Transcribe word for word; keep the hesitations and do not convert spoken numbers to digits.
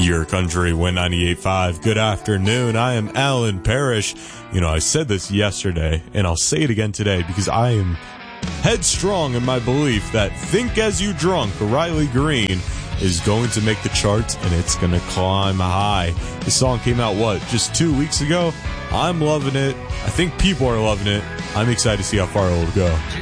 Your Country, Win ninety-eight point five. Good afternoon. I am Alan Parrish. You know, I said this yesterday, and I'll say it again today because I am headstrong in my belief that Think As You Drunk, Riley Green, is going to make the charts, and it's going to climb high. The song came out, what, just two weeks ago? I'm loving it. I think people are loving it. I'm excited to see how far it will go.